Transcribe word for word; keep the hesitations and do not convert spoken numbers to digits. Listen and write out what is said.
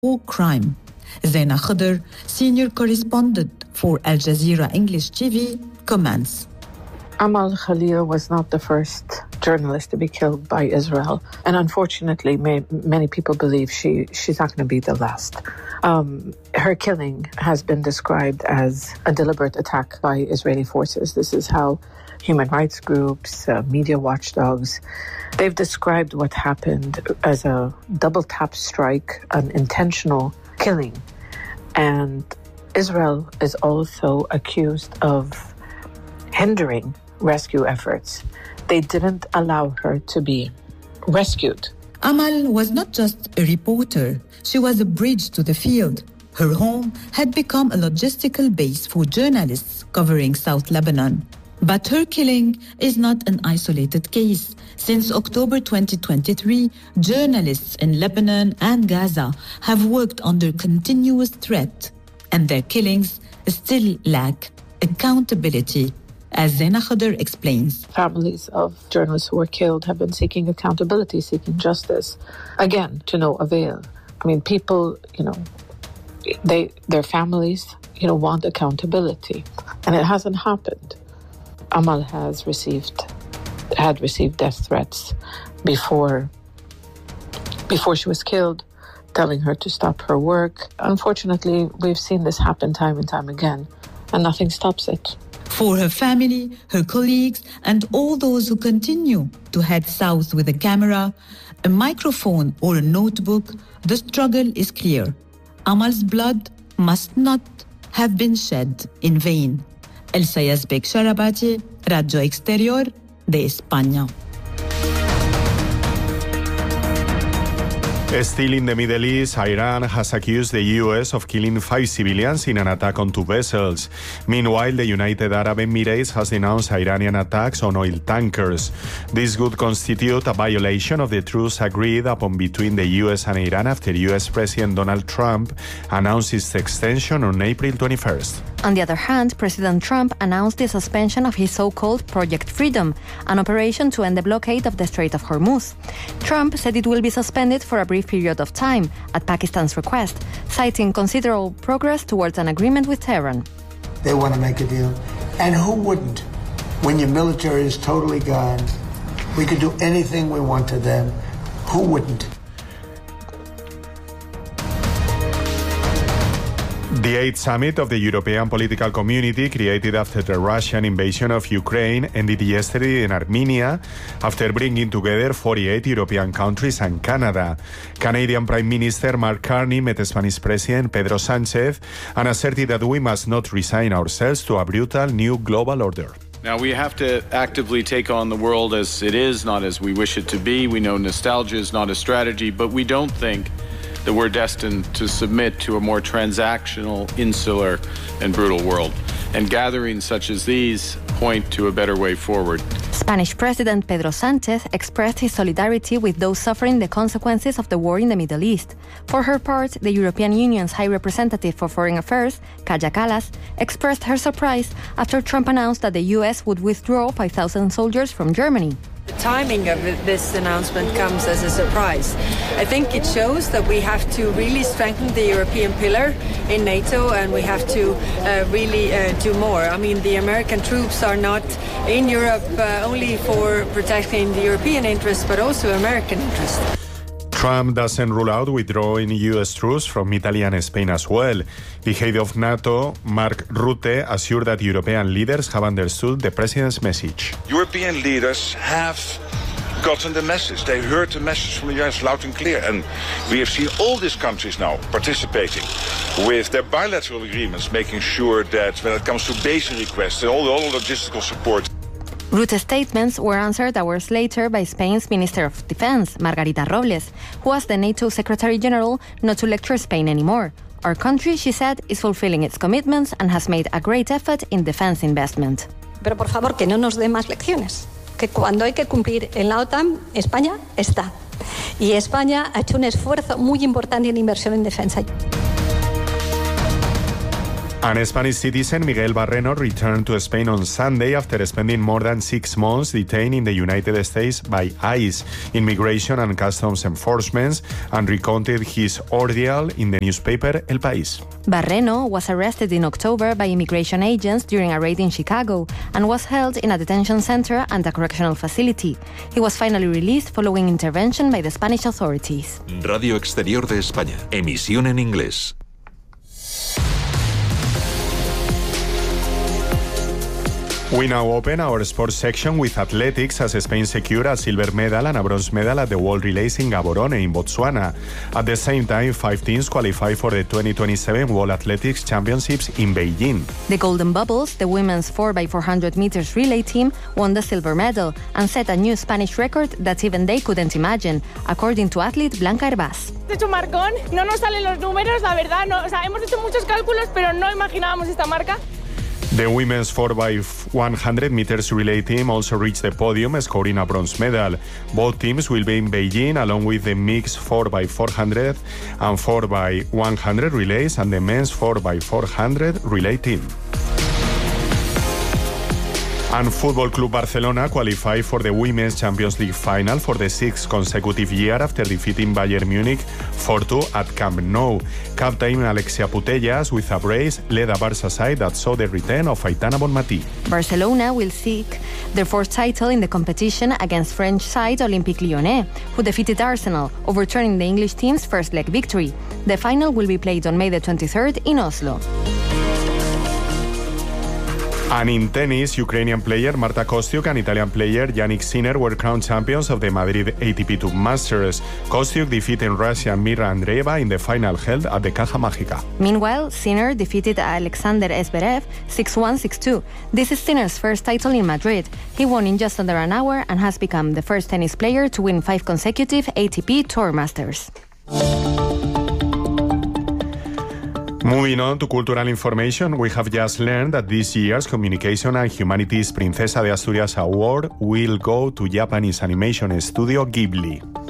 war crime. Zaina Khadr, senior correspondent for Al Jazeera English T V, comments. Amal Khalil was not the first journalist to be killed by Israel. And unfortunately, may, many people believe she, she's not going to be the last. Um, her killing has been described as a deliberate attack by Israeli forces. This is how human rights groups, uh, media watchdogs, they've described what happened as a double tap strike, an intentional killing. And Israel is also accused of hindering rescue efforts. They didn't allow her to be rescued. Amal was not just a reporter, she was a bridge to the field. Her home had become a logistical base for journalists covering South Lebanon. But her killing is not an isolated case. Since October twenty twenty-three, journalists in Lebanon and Gaza have worked under continuous threat, and their killings still lack accountability. As Zaina Khadr explains. Families of journalists who were killed have been seeking accountability, seeking justice. Again, to no avail. I mean, people, you know, they, their families, you know, want accountability. And it hasn't happened. Amal has received, had received death threats before, before she was killed, telling her to stop her work. Unfortunately, we've seen this happen time and time again, and nothing stops it. For her family, her colleagues, and all those who continue to head south with a camera, a microphone, or a notebook, the struggle is clear. Amal's blood must not have been shed in vain. Elsa Yazbek Sharabati, Radio Exterior de España. Still in the Middle East, Iran has accused the U S of killing five civilians in an attack on two vessels. Meanwhile, the United Arab Emirates has denounced Iranian attacks on oil tankers. This would constitute a violation of the truce agreed upon between the U S and Iran after U S President Donald Trump announced its extension on April twenty-first. On the other hand, President Trump announced the suspension of his so-called Project Freedom, an operation to end the blockade of the Strait of Hormuz. Trump said it will be suspended for a brief period of time, at Pakistan's request, citing considerable progress towards an agreement with Tehran. They want to make a deal. And who wouldn't? When your military is totally gone, we could do anything we want to them. Who wouldn't? The eighth summit of the European Political Community, created after the Russian invasion of Ukraine, ended yesterday in Armenia after bringing together forty-eight European countries and Canada. Canadian Prime Minister Mark Carney met Spanish President Pedro Sánchez and asserted that we must not resign ourselves to a brutal new global order. Now, we have to actively take on the world as it is, not as we wish it to be. We know nostalgia is not a strategy, but we don't think that we're destined to submit to a more transactional, insular, and brutal world. And gatherings such as these point to a better way forward. Spanish President Pedro Sánchez expressed his solidarity with those suffering the consequences of the war in the Middle East. For her part, the European Union's High Representative for Foreign Affairs, Kaja Kallas, expressed her surprise after Trump announced that the U S would withdraw five thousand soldiers from Germany. The timing of this announcement comes as a surprise. I think it shows that we have to really strengthen the European pillar in NATO, and we have to uh, really uh, do more. I mean, the American troops are not in Europe uh, only for protecting the European interests, but also American interests. Trump doesn't rule out withdrawing U S troops from Italy and Spain as well. The head of NATO, Mark Rutte, assured that European leaders have understood the president's message. European leaders have gotten the message. They heard the message from the U S loud and clear. And we have seen all these countries now participating with their bilateral agreements, making sure that when it comes to basic requests and all the all logistical support. Rutte's statements were answered hours later by Spain's Minister of Defense, Margarita Robles, who asked the NATO Secretary General not to lecture Spain anymore. Our country, she said, is fulfilling its commitments and has made a great effort in defense investment. Pero por favor, que no nos dé más lecciones. Que cuando hay que cumplir en la OTAN, España está. Y España ha hecho un esfuerzo muy importante en inversión en defensa. An Spanish citizen, Miguel Barreno, returned to Spain on Sunday after spending more than six months detained in the United States by ICE, Immigration and Customs Enforcement, and recounted his ordeal in the newspaper El País. Barreno was arrested in October by immigration agents during a raid in Chicago and was held in a detention center and a correctional facility. He was finally released following intervention by the Spanish authorities. Radio Exterior de España. Emisión en inglés. We now open our sports section with athletics as Spain secured a silver medal and a bronze medal at the World Relays in Gaborone in Botswana. At the same time, five teams qualify for the twenty twenty-seven World Athletics Championships in Beijing. The Golden Bubbles, the women's four by four hundred meters relay team, won the silver medal and set a new Spanish record that even they couldn't imagine, according to athlete Blanca Hervás. Hemos hecho un marcón, no nos salen los números, la verdad, no, o sea, hemos hecho muchos cálculos, pero no imaginábamos esta marca. The women's four by one hundred meters relay team also reached the podium, scoring a bronze medal. Both teams will be in Beijing, along with the mixed four by four hundred and four by one hundred relays and the men's four by four hundred relay team. And Football Club Barcelona qualified for the Women's Champions League final for the sixth consecutive year after defeating Bayern Munich four two at Camp Nou. Captain Alexia Putellas, with a brace, led a Barca side that saw the return of Aitana Bonmatí. Barcelona will seek their fourth title in the competition against French side Olympique Lyonnais, who defeated Arsenal, overturning the English team's first leg victory. The final will be played on May the twenty-third in Oslo. And in tennis, Ukrainian player Marta Kostyuk and Italian player Yannick Sinner were crowned champions of the Madrid A T P two Masters. Kostyuk defeated Russian Mira Andreeva in the final held at the Caja Mágica. Meanwhile, Sinner defeated Alexander Zverev six one, six two. This is Sinner's first title in Madrid. He won in just under an hour and has become the first tennis player to win five consecutive A T P Tour Masters. Moving on to cultural information, we have just learned that this year's Communication and Humanities Princesa de Asturias Award will go to Japanese animation studio Ghibli.